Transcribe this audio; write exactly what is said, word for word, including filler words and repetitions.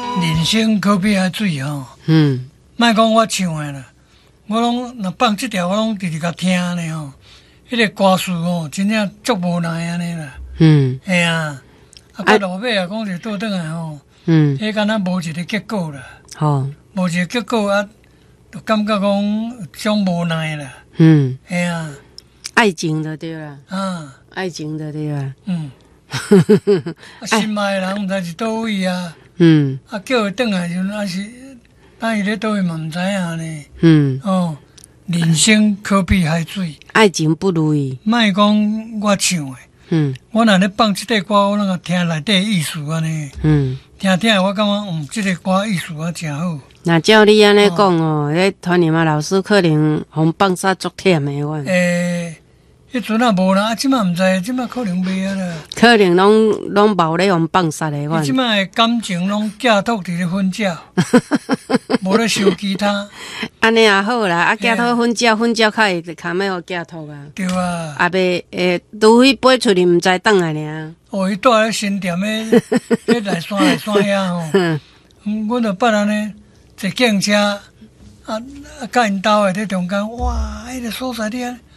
人生可比海水吼， 嗯， 莫讲我唱的啦，我拢若放即条，我拢直直甲听呢吼。迄个歌词吼，真正足无奈安尼啦。 嗯， 嘿啊，啊，到落尾啊，讲是倒转来吼， 嗯， 迄敢若无一个结果啦， 好， 无一个结果啊，就感觉讲种无奈啦。 嗯， 嘿啊， 爱情就对啦， 啊， 爱情就对啦， 嗯，啊，心爱的人毋知是倒位啊， 嗯啊，叫伊转来时阵，啊是等伊咧倒位嘛毋知影呢。 嗯， 哦，人生可比海水， 爱情不如意， 莫讲我唱的， 嗯我若咧放即个歌，我拢个听内底意思安尼， 嗯， 听听的我感觉嗯，即个歌意思啊真好。 那照你安尼讲哦，迄团员嘛老师可能互放煞足忝的阮， 诶，迄阵啊无啦，啊即摆毋知，即摆可能袂啊啦。 可能拢拢冇咧互放煞的阮伊即，摆的感情拢寄托伫咧婚教，无咧收其他， 安尼也好啦，啊，寄托婚照，婚照较会卡要互寄托啊， 对啊。 啊袂诶，除非飞出去毋知倒来尔， 哦，伊住咧新店诶，迄内山内山遐吼，嗯，阮就捌安尼坐警车，啊啊，甲因兜诶伫中间，哇，迄个所在咧，